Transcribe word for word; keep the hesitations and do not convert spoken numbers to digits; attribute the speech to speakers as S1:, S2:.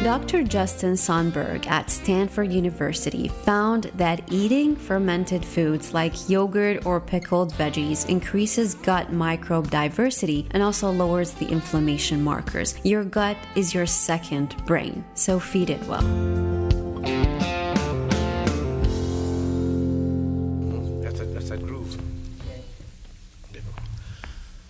S1: Doctor Justin Sundberg at Stanford University found that eating fermented foods like yogurt or pickled veggies increases gut microbe diversity and also lowers the inflammation markers. Your gut is your second brain, so feed it well.